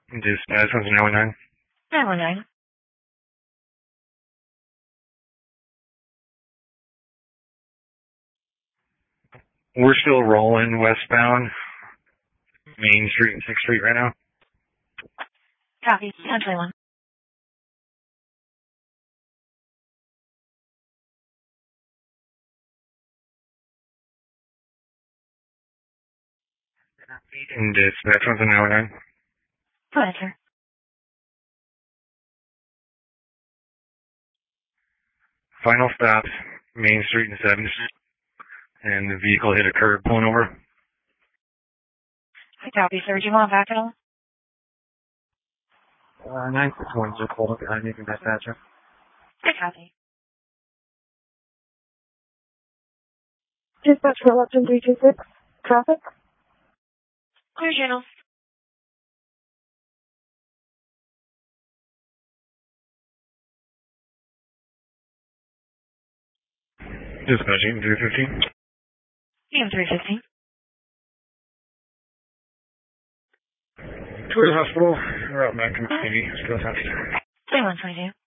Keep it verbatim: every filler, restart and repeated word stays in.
Dispatch was nine one nine. nine one nine. We're still rolling westbound Main Street and sixth Street right now. Copy. ten twenty-one. And dispatch was nine one nine. Go ahead, sir. Final stops Main Street and seventh Street. And the vehicle hit a curb pulling over. Copy, sir. Do you want back at all? Uh, nine six one, just hold up behind me from dispatcher. Good copy. Dispatch for eleven three two six. Traffic? Clear channel. Dispatching three fifteen. E M three fifteen. To the hospital. We're out back in the city. Still touched. twenty-one twenty-two.